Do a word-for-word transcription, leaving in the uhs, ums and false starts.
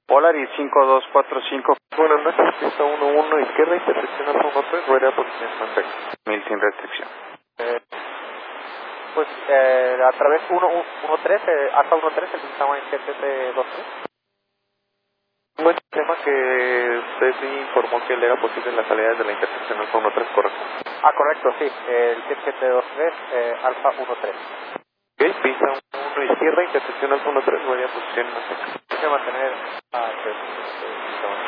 Polaris cinco dos cuatro cinco. Buenas noches, pista uno uno, izquierda, intersección Alfa uno tres, rueda posición Mantec. Mil sin restricción. Eh, pues eh, a través uno uno tres, eh, Alfa uno tres, el sistema en G T T dos tres. Buen tema que usted sí informó que le era posible la salida de la intersección Alfa uno tres, ¿correcto? Ah, correcto, sí, el G T T dos tres, eh, Alfa uno tres. Ok, pista uno uno, izquierda, intersección Alfa uno tres, rueda posición Mantec. Hay que mantener a tres.